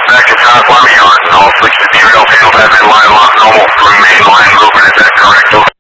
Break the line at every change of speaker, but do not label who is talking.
Back to South Lemmy Yard. All switch to derail tail have been line lock normal. Remain line movement, is that correct?